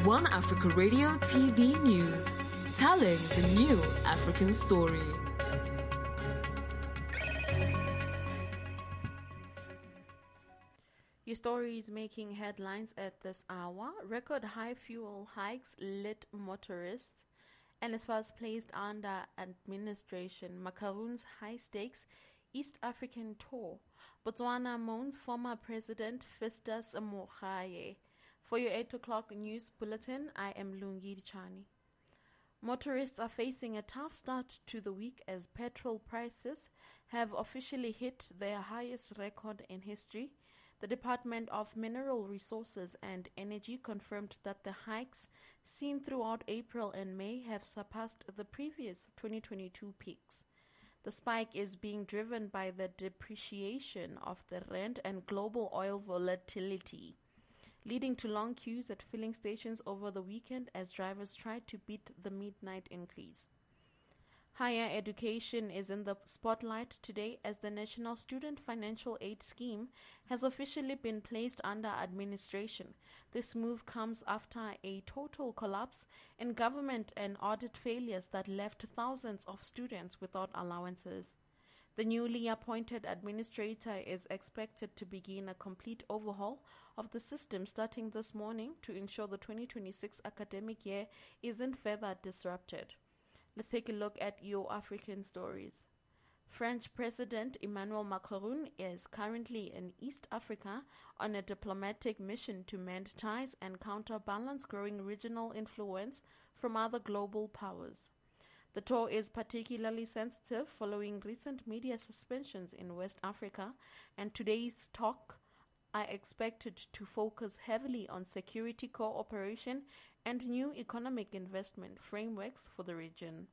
One Africa Radio TV News, telling the new African story. Your story is making headlines at this hour. Record high fuel hikes lit motorists, and is first placed under administration. Macron's high stakes East African tour. Botswana mourns former President Festus Mogae. For your 8 o'clock news bulletin, I am Lungi Chani. Motorists are facing a tough start to the week as petrol prices have officially hit their highest record in history. The Department of Mineral Resources and Energy confirmed that the hikes seen throughout April and May have surpassed the previous 2022 peaks. The spike is being driven by the depreciation of the rand and global oil volatility, leading to long queues at filling stations over the weekend as drivers try to beat the midnight increase. Higher education is in the spotlight today as the National Student Financial Aid Scheme has officially been placed under administration. This move comes after a total collapse in government and audit failures that left thousands of students without allowances. The newly appointed administrator is expected to begin a complete overhaul of the system starting this morning to ensure the 2026 academic year isn't further disrupted. Let's take a look at your African stories. French President Emmanuel Macron is currently in East Africa on a diplomatic mission to mend ties and counterbalance growing regional influence from other global powers. The tour is particularly sensitive following recent media suspensions in West Africa, and today's talk are expected to focus heavily on security cooperation and new economic investment frameworks for the region.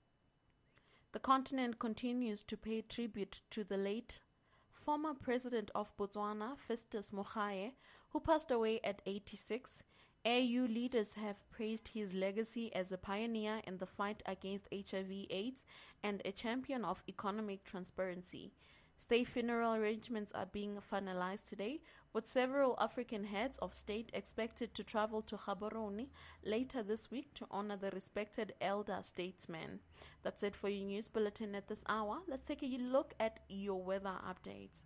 The continent continues to pay tribute to the late former president of Botswana, Festus Mogae, who passed away at 86. AU leaders have praised his legacy as a pioneer in the fight against HIV/AIDS and a champion of economic transparency. State funeral arrangements are being finalized today, with several African heads of state expected to travel to Gaborone later this week to honor the respected elder statesman. That's it for your news bulletin at this hour. Let's take a look at your weather updates.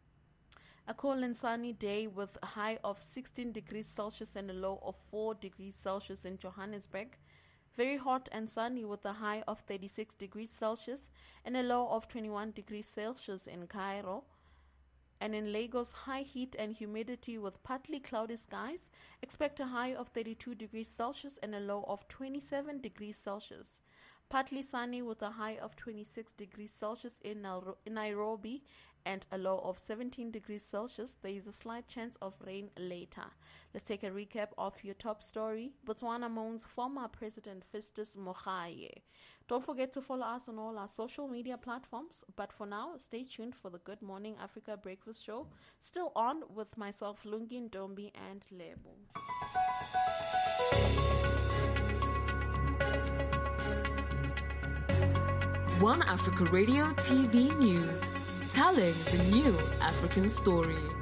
A cool and sunny day with a high of 16 degrees Celsius and a low of 4 degrees Celsius in Johannesburg. Very hot and sunny with a high of 36 degrees Celsius and a low of 21 degrees Celsius in Cairo. And in Lagos, high heat and humidity with partly cloudy skies. Expect a high of 32 degrees Celsius and a low of 27 degrees Celsius. Partly sunny with a high of 26 degrees Celsius in Nairobi and a low of 17 degrees Celsius. There is a slight chance of rain later. Let's take a recap of your top story. Botswana mourns former President Festus Mogae. Don't forget to follow us on all our social media platforms. But for now, stay tuned for the Good Morning Africa Breakfast Show. Still on with myself, Lungi Ndombi and Lebo. One Africa Radio TV News, telling the new African story.